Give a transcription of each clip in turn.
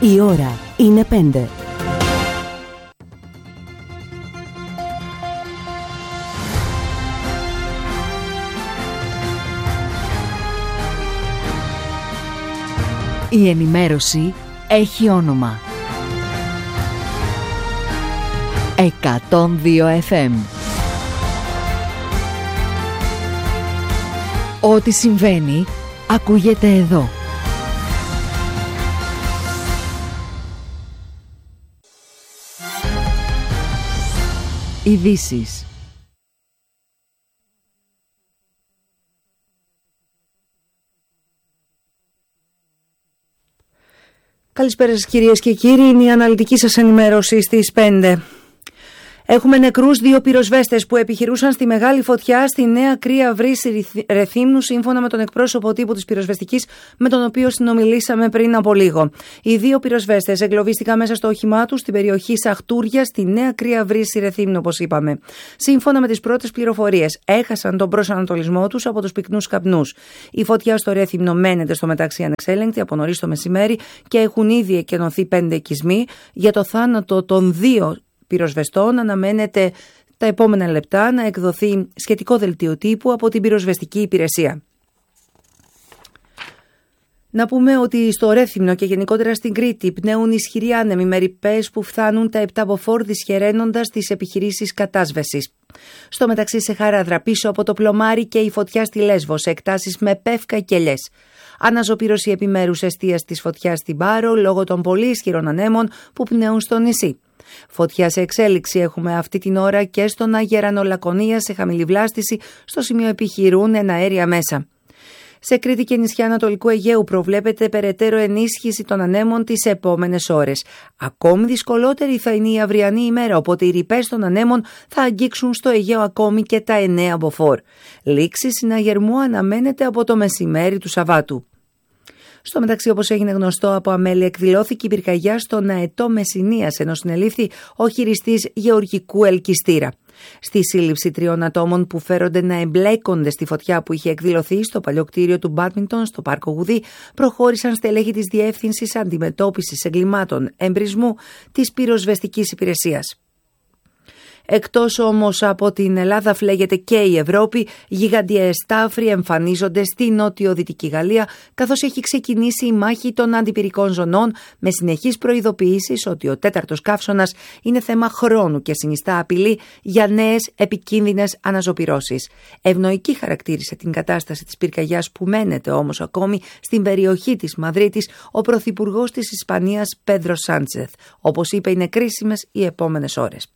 Η ώρα είναι 5. Η ενημέρωση έχει όνομα. 102 FM. Ό,τι συμβαίνει ακούγεται εδώ. Ειδήσεις. Καλησπέρα σας κυρίες και κύριοι, είναι η αναλυτική σας ενημέρωση στις 5. Έχουμε νεκρούς 2 πυροσβέστες που επιχειρούσαν στη μεγάλη φωτιά στη Νέα Κρία Βρύση Ρεθύμνου, σύμφωνα με τον εκπρόσωπο τύπου της πυροσβεστικής, με τον οποίο συνομιλήσαμε πριν από λίγο. Οι 2 πυροσβέστες εγκλωβίστηκαν μέσα στο όχημά τους στην περιοχή Σαχτούρια στη Νέα Κρία Βρύση Ρεθύμνου, όπως είπαμε. Σύμφωνα με τις πρώτες πληροφορίες, έχασαν τον προσανατολισμό τους από τους πυκνούς καπνούς. Η φωτιά στο Ρέθυμνο μένεται στο μεταξύ ανεξέλεγκτη από νωρίς το μεσημέρι και έχουν ήδη εκενωθεί 5 οικισμοί. Για το θάνατο των 2 πυροσβεστών αναμένεται τα επόμενα λεπτά να εκδοθεί σχετικό δελτίο τύπου από την πυροσβεστική υπηρεσία. Να πούμε ότι στο Ρέθυμνο και γενικότερα στην Κρήτη πνέουν ισχυροί άνεμοι με ρηπές που φτάνουν τα 7 μποφόρ, δυσχεραίνοντας τις επιχειρήσεις κατάσβεσης. Στο μεταξύ σε Χαράδρα, πίσω από το Πλωμάρι και η φωτιά στη Λέσβο σε εκτάσεις με Πεύκα και Λιές. Αναζωπήρωση επιμέρους εστίας της φωτιάς στην Πάρο λόγω των πολύ ισχυρών ανέμων που πνέουν στο νησί. Φωτιά σε εξέλιξη έχουμε αυτή την ώρα και στον Αγερανό Λακωνία σε χαμηλή βλάστηση, στο σημείο επιχειρούν εναέρια μέσα. Σε Κρήτη και νησιά Ανατολικού Αιγαίου προβλέπεται περαιτέρω ενίσχυση των ανέμων τις επόμενες ώρες. Ακόμη δυσκολότερη θα είναι η αυριανή ημέρα, οπότε οι ρηπές των ανέμων θα αγγίξουν στο Αιγαίο ακόμη και τα 9 μποφόρ. Λήξη συναγερμού αναμένεται από το μεσημέρι του Σαββάτου. Στο μεταξύ, όπως έγινε γνωστό από αμέλεια, εκδηλώθηκε η πυρκαγιά στον Αετό Μεσσηνίας, ενώ συνελήφθη ο χειριστής γεωργικού ελκυστήρα. Στη σύλληψη 3 ατόμων που φέρονται να εμπλέκονται στη φωτιά που είχε εκδηλωθεί στο παλιό κτίριο του Μπάντμιντον στο Πάρκο Γουδί, προχώρησαν στελέχη της Διεύθυνσης Αντιμετώπισης Εγκλημάτων Εμπρισμού της Πυροσβεστικής Υπηρεσίας. Εκτός όμως από την Ελλάδα φλέγεται και η Ευρώπη, γιγαντιαίες τάφροι εμφανίζονται στη νότιο-δυτική Γαλλία, καθώς έχει ξεκινήσει η μάχη των αντιπυρικών ζωνών με συνεχείς προειδοποιήσεις ότι ο 4ος καύσωνας είναι θέμα χρόνου και συνιστά απειλή για νέες επικίνδυνες αναζωπυρώσεις. Ευνοϊκή χαρακτήρισε την κατάσταση της πυρκαγιάς που μένεται όμως ακόμη στην περιοχή της Μαδρίτης ο πρωθυπουργός της Ισπανίας Πέντρο Σάντσεθ. Όπως είπε, είναι κρίσιμες οι επόμενες ώρες.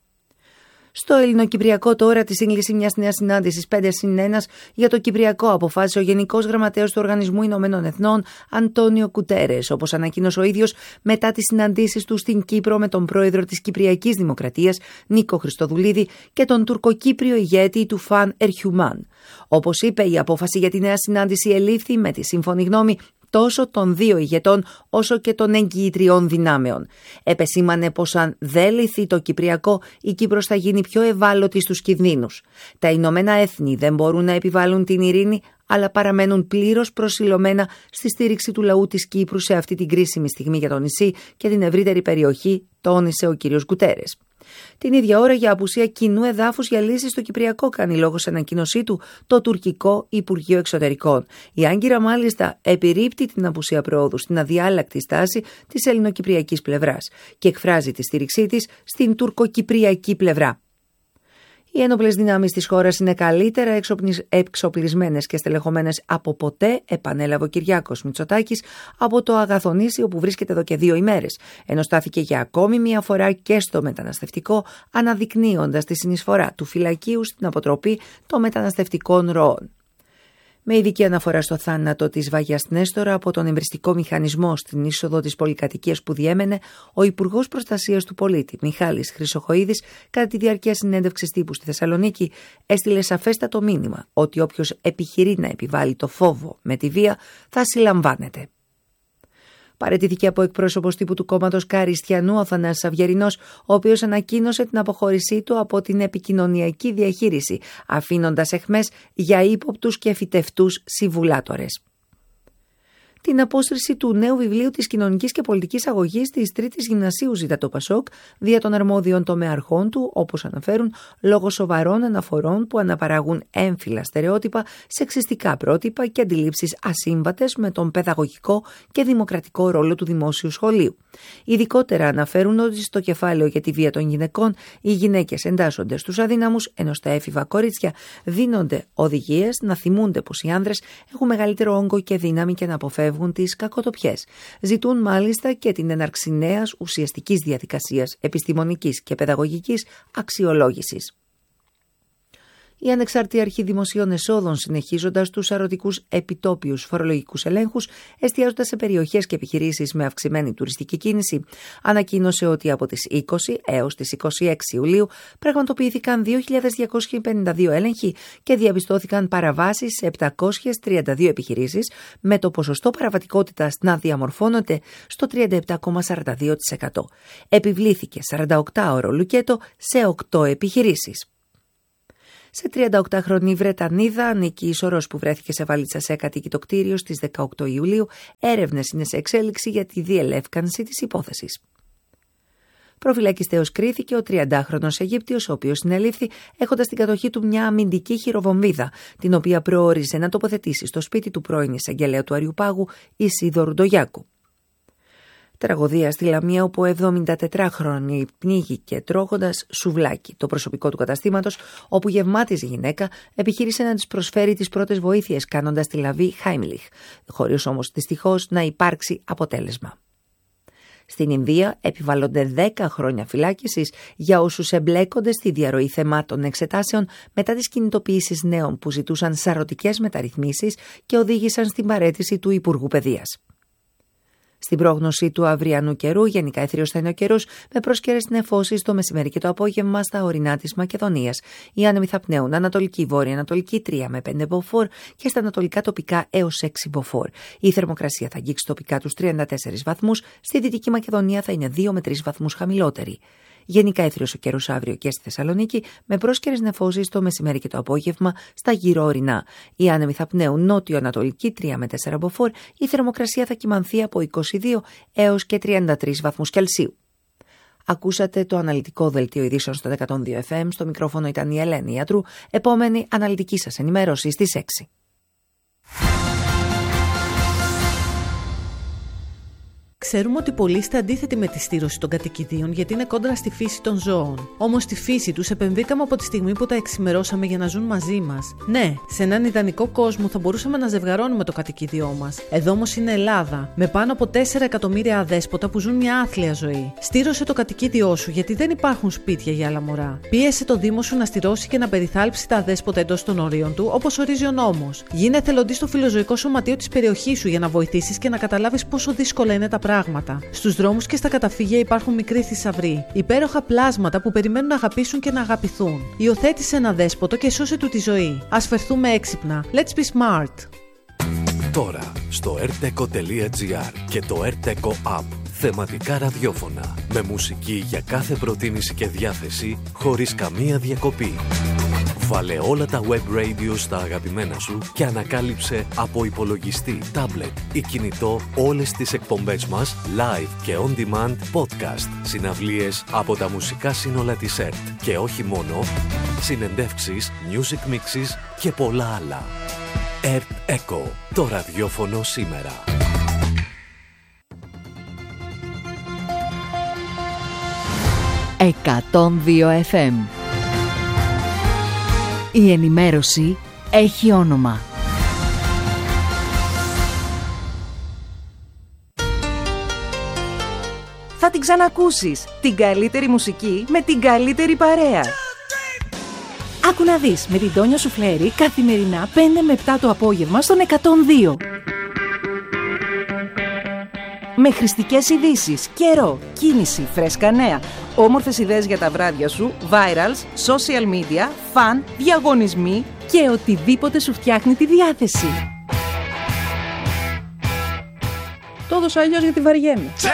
Στο ελληνοκυπριακό τώρα, τη σύγκληση μιας νέας συνάντησης 5+1 για το Κυπριακό αποφάσισε ο Γενικός Γραμματέας του Οργανισμού Ηνωμένων Εθνών, Αντώνιο Κουτέρες, όπως ανακοίνωσε ο ίδιος μετά τις συναντήσεις του στην Κύπρο με τον πρόεδρο της Κυπριακής Δημοκρατίας, Νίκο Χριστοδουλίδη, και τον τουρκοκύπριο ηγέτη του Φαν Ερχιουμάν. Όπως είπε, η απόφαση για τη νέα συνάντηση ελήφθη με τη σύμφωνη γνώμη τόσο των 2 ηγετών όσο και των εγγυητριών δυνάμεων. Επεσήμανε πως αν δεν λυθεί το Κυπριακό, η Κύπρος θα γίνει πιο ευάλωτη στους κινδύνους. Τα Ηνωμένα Έθνη δεν μπορούν να επιβάλλουν την ειρήνη, αλλά παραμένουν πλήρως προσιλωμένα στη στήριξη του λαού της Κύπρου σε αυτή την κρίσιμη στιγμή για το νησί και την ευρύτερη περιοχή, τόνισε ο κ. Γκουτέρες. Την ίδια ώρα, για απουσία κοινού εδάφους για λύσεις στο Κυπριακό, κάνει λόγο σε ανακοίνωσή του το τουρκικό Υπουργείο Εξωτερικών. Η Άγκυρα, μάλιστα, επιρρύπτει την απουσία προόδου στην αδιάλακτη στάση της ελληνοκυπριακής πλευράς και εκφράζει τη στήριξή της στην τουρκοκυπριακή πλευρά. Οι ένοπλες δυνάμεις της χώρας είναι καλύτερα εξοπλισμένες και στελεχωμένες από ποτέ, επανέλαβε ο Κυριάκος Μητσοτάκης από το Αγαθονήσι, όπου βρίσκεται εδώ και 2 ημέρες, ενώ στάθηκε για ακόμη μια φορά και στο μεταναστευτικό, αναδεικνύοντας τη συνεισφορά του φυλακίου στην αποτροπή των μεταναστευτικών ροών. Με ειδική αναφορά στο θάνατο της Βάγιας Νέστορα από τον εμβριστικό μηχανισμό στην είσοδο της πολυκατοικίας που διέμενε, ο Υπουργός Προστασίας του Πολίτη, Μιχάλης Χρυσοχοΐδης, κατά τη διάρκεια συνέντευξης τύπου στη Θεσσαλονίκη, έστειλε σαφέστατο μήνυμα ότι όποιος επιχειρεί να επιβάλλει το φόβο με τη βία θα συλλαμβάνεται. Παραιτήθηκε από εκπρόσωπος τύπου του κόμματος Καριστιανού ο Θανάσης Αυγερινός, ο οποίος ανακοίνωσε την αποχώρησή του από την επικοινωνιακή διαχείριση, αφήνοντας αιχμές για ύποπτους και φυτευτούς συμβουλάτορες. Την απόσυρση του νέου βιβλίου της κοινωνικής και πολιτικής αγωγής της Τρίτης Γυμνασίου ζητά το ΠΑΣΟΚ δια των αρμόδιων τομεαρχών του, όπως αναφέρουν, λόγω σοβαρών αναφορών που αναπαράγουν έμφυλα στερεότυπα, σεξιστικά πρότυπα και αντιλήψεις ασύμβατες με τον παιδαγωγικό και δημοκρατικό ρόλο του δημόσιου σχολείου. Ειδικότερα αναφέρουν ότι στο κεφάλαιο για τη βία των γυναικών οι γυναίκες εντάσσονται στους αδύναμους, ενώ στα έφηβα κορίτσια δίνονται οδηγίες να θυμούνται πως οι άνδρες έχουν μεγαλύτερο όγκο και δύναμη και να αποφεύγουν τις κακοτοπιές. Ζητούν μάλιστα και την έναρξη νέας ουσιαστικής διαδικασίας επιστημονικής και παιδαγωγικής αξιολόγησης. Η Ανεξάρτητη Αρχή Δημοσίων Εσόδων, συνεχίζοντας τους σαρωτικούς επιτόπιους φορολογικούς ελέγχους, εστιάζοντας σε περιοχές και επιχειρήσεις με αυξημένη τουριστική κίνηση, ανακοίνωσε ότι από τις 20 έως τις 26 Ιουλίου πραγματοποιήθηκαν 2.252 έλεγχοι και διαπιστώθηκαν παραβάσεις σε 732 επιχειρήσεις, με το ποσοστό παραβατικότητας να διαμορφώνεται στο 37,42%. Επιβλήθηκε 48ωρο λουκέτο σε 8 επιχειρήσεις. Σε 38χρονη Βρετανίδα ανήκει η σωρός που βρέθηκε σε βαλίτσα σε ακατοίκητο κτίριο στις 18 Ιουλίου. Έρευνες είναι σε εξέλιξη για τη διελεύκανση της υπόθεσης. Προφυλακιστέως κρίθηκε ο 30χρονος Αιγύπτιος, ο οποίος συνελήφθη έχοντας στην κατοχή του μια αμυντική χειροβομβίδα, την οποία προόριζε να τοποθετήσει στο σπίτι του πρώην εισαγγελέα του Αριουπάγου, Ισίδωρου Ντογιάκου. Τραγωδία στη Λαμία, όπου 74χρονη πνίγηκε τρώγοντας σουβλάκι. Το προσωπικό του καταστήματος, όπου γευμάτιζε η γυναίκα, επιχείρησε να της προσφέρει τις πρώτες βοήθειες, κάνοντας τη λαβή Χάιμλιχ, χωρίς όμως δυστυχώς να υπάρξει αποτέλεσμα. Στην Ινδία επιβάλλονται 10 χρόνια φυλάκισης για όσους εμπλέκονται στη διαρροή θεμάτων εξετάσεων μετά τις κινητοποιήσεις νέων που ζητούσαν σαρωτικές μεταρρυθμίσεις και οδήγησαν στην παραίτηση του Υπουργού Παιδείας. Στην πρόγνωση του αυριανού καιρού, γενικά αιθρίος θα είναι ο καιρός, με πρόσκαιρες νεφώσεις το μεσημέρι και το απόγευμα στα ορεινά της Μακεδονίας. Οι άνεμοι θα πνέουν ανατολική, βόρεια-ανατολική 3 με 5 μποφόρ και στα ανατολικά τοπικά έως 6 μποφόρ. Η θερμοκρασία θα αγγίξει τοπικά τους 34 βαθμούς, στη Δυτική Μακεδονία θα είναι 2 με 3 βαθμούς χαμηλότερη. Γενικά αιθρίος ο καιρός αύριο και στη Θεσσαλονίκη, με πρόσκαιρες νεφώσεις το μεσημέρι και το απόγευμα στα γύρω ορεινά. Οι άνεμοι θα πνέουν νότιο-ανατολική 3 με 4 μποφόρ, η θερμοκρασία θα κυμανθεί από 22 έως και 33 βαθμούς Κελσίου. Ακούσατε το αναλυτικό δελτίο ειδήσεων στο 102 FM. Στο μικρόφωνο ήταν η Ελένη Ιατρού. Επόμενη αναλυτική σας ενημέρωση στις 6. Ξέρουμε ότι πολλοί είστε αντίθετοι με τη στήρωση των κατοικιδίων γιατί είναι κόντρα στη φύση των ζώων. Όμως στη φύση τους επεμβήκαμε από τη στιγμή που τα εξημερώσαμε για να ζουν μαζί μας. Ναι, σε έναν ιδανικό κόσμο θα μπορούσαμε να ζευγαρώνουμε το κατοικίδιό μας. Εδώ όμως είναι Ελλάδα, με πάνω από 4 εκατομμύρια αδέσποτα που ζουν μια άθλια ζωή. Στήρωσε το κατοικίδιό σου γιατί δεν υπάρχουν σπίτια για άλλα μωρά. Πίεσε το Δήμο σου να στηρώσει και να περιθάλψει τα αδέσποτα εντός των ορίων του, όπως ορίζει ο νόμος. Γίνε εθελοντής στο φιλοζωικό σωματείο της περιοχής σου για να βοηθήσεις και να καταλάβεις πόσο δύσκολα είναι τα πράγματα. Στους δρόμους και στα καταφύγια υπάρχουν μικροί θησαυροί, υπέροχα πλάσματα που περιμένουν να αγαπήσουν και να αγαπηθούν. Υιοθέτησε ένα δέσποτο και σώσε του τη ζωή. Ας φερθούμε έξυπνα. Let's be smart. Τώρα στο rteco.gr και το rteco app. Θεματικά ραδιόφωνα με μουσική για κάθε προτίμηση και διάθεση χωρίς καμία διακοπή. Βάλε όλα τα web radio στα αγαπημένα σου και ανακάλυψε από υπολογιστή, tablet ή κινητό όλες τις εκπομπές μας live και on demand podcast, συναυλίες από τα μουσικά σύνολα της ΕΡΤ και όχι μόνο, συνεντεύξεις, music mixes και πολλά άλλα. ΕΡΤ Echo, το ραδιόφωνο σήμερα. «102 FM». Η ενημέρωση έχει όνομα. Θα την ξανακούσεις. Την καλύτερη μουσική με την καλύτερη παρέα. Άκου να δεις με την Τόνια Σουφλέρη καθημερινά 5 με 7 το απόγευμα στον 102. Με χρηστικές ειδήσεις, καιρό, κίνηση, φρέσκα νέα, όμορφες ιδέες για τα βράδια σου, virals, social media, φαν, διαγωνισμοί και οτιδήποτε σου φτιάχνει τη διάθεση. Το έδωσα αλλιώς γιατί βαριέμαι.